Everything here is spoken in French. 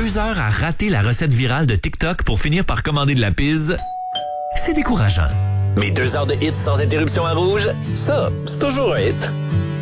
2 heures à rater la recette virale de TikTok pour finir par commander de la pizza, c'est décourageant. Mais 2 heures de hits sans interruption à rouge, ça, c'est toujours un hit.